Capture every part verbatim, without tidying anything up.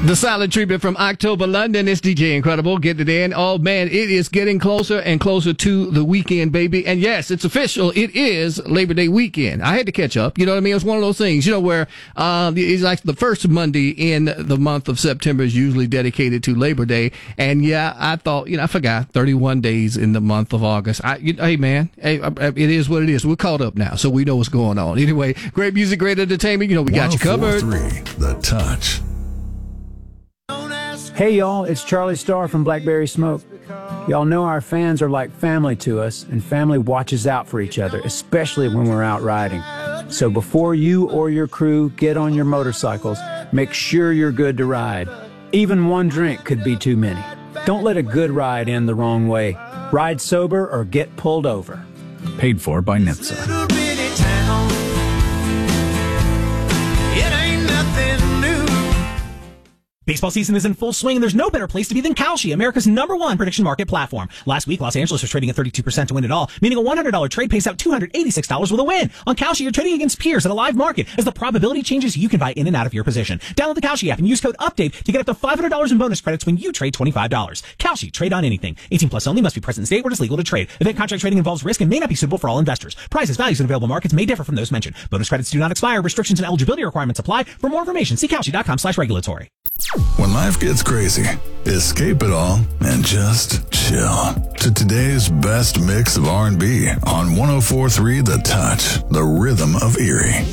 The silent treatment from October London. It's D J Incredible. Get it in. Oh, man, it is getting closer and closer to the weekend, baby. And yes, it's official. It is Labor Day weekend. I had to catch up. You know what I mean? It's one of those things, you know, where uh, it's like the first Monday in the month of September is usually dedicated to Labor Day. And yeah, I thought, you know, I forgot thirty-one days in the month of August. I, you, hey, man, hey, it is what it is. We're caught up now, so we know what's going on. Anyway, great music, great entertainment. You know, we got you covered. one oh four point three The Touch. Hey y'all, it's Charlie Starr from Blackberry Smoke. Y'all know our fans are like family to us, and family watches out for each other, especially when we're out riding. So before you or your crew get on your motorcycles, make sure you're good to ride. Even one drink could be too many. Don't let a good ride end the wrong way. Ride sober or get pulled over. Paid for by N H T S A. Baseball season is in full swing, and there's no better place to be than Kalshi, America's number one prediction market platform. Last week, Los Angeles was trading at thirty-two percent to win it all, meaning a one hundred dollars trade pays out two hundred eighty-six dollars with a win. On Kalshi, you're trading against peers at a live market. As the probability changes, you can buy in and out of your position. Download the Kalshi app and use code UPDATE to get up to five hundred dollars in bonus credits when you trade twenty-five dollars. Kalshi, trade on anything. eighteen plus only, must be present in state where it is legal to trade. Event contract trading involves risk and may not be suitable for all investors. Prices, values, and available markets may differ from those mentioned. Bonus credits do not expire. Restrictions and eligibility requirements apply. For more information, see Kalshi.com slash regulatory. When life gets crazy, escape it all and just chill to today's best mix of R and B on one oh four point three The Touch, the rhythm of Erie.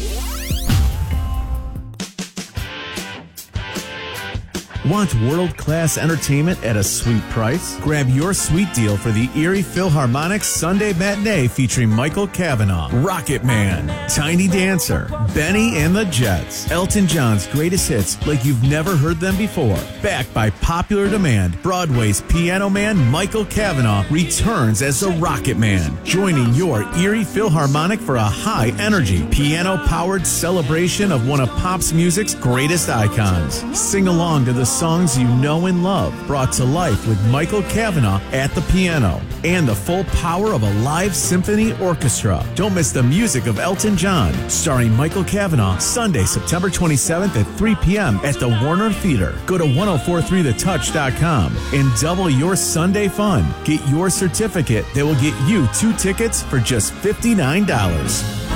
Want world-class entertainment at a sweet price? Grab your sweet deal for the Erie Philharmonic Sunday Matinee featuring Michael Cavanaugh, Rocket Man, Tiny Dancer, Benny and the Jets, Elton John's greatest hits like you've never heard them before. Backed by popular demand, Broadway's Piano Man Michael Cavanaugh returns as the Rocket Man, joining your Erie Philharmonic for a high-energy, piano-powered celebration of one of pop's music's greatest icons. Sing along to the songs you know and love, brought to life with Michael Cavanaugh at the piano and the full power of a live symphony orchestra. Don't miss the music of Elton John, starring Michael Cavanaugh, Sunday, September twenty-seventh at three p.m. at the Warner Theater. Go to ten forty-three the touch dot com and double your Sunday fun. Get your certificate that will get you two tickets for just fifty-nine dollars.